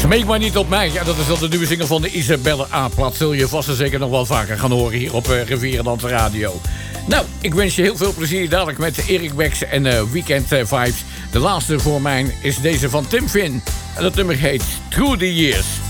Smeek maar niet op mij. Ja, dat is dan de nieuwe single van de Isabelle A-plat. Zul je vast en zeker nog wel vaker gaan horen hier op Rivierenlandse Radio. Nou, ik wens je heel veel plezier dadelijk met Erik Becks en Weekend Vibes. De laatste voor mij is deze van Tim Finn. En dat nummer heet Through the Years.